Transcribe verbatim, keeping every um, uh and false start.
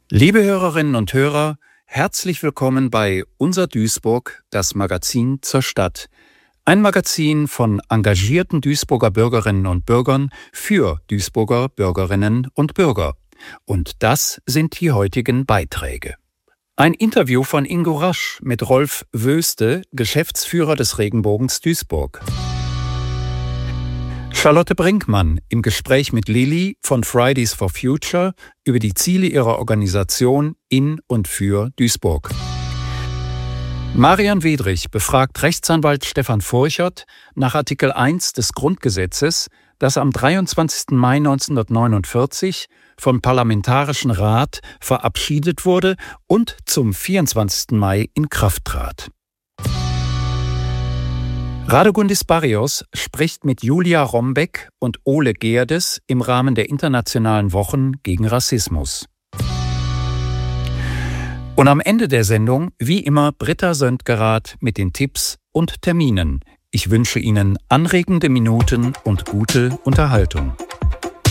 Liebe Hörerinnen und Hörer, herzlich willkommen bei Unser Duisburg, das Magazin zur Stadt. Ein Magazin von engagierten Duisburger Bürgerinnen und Bürgern für Duisburger Bürgerinnen und Bürger. Und das sind die heutigen Beiträge. Ein Interview von Ingo Rasch mit Rolf Wöste, Geschäftsführer des Regenbogens Duisburg. Charlotte Brinkmann im Gespräch mit Lilly von Fridays for Future über die Ziele ihrer Organisation in und für Duisburg. Marian Wedrich befragt Rechtsanwalt Stefan Furchert nach Artikel eins des Grundgesetzes, das am dreiundzwanzigsten Mai neunzehnhundertneunundvierzig vom Parlamentarischen Rat verabschiedet wurde und zum vierundzwanzigsten Mai in Kraft trat. Radegundis Barrios spricht mit Julia Rombeck und Ole Geerdes im Rahmen der Internationalen Wochen gegen Rassismus. Und am Ende der Sendung, wie immer, Britta Söndgerath mit den Tipps und Terminen. Ich wünsche Ihnen anregende Minuten und gute Unterhaltung.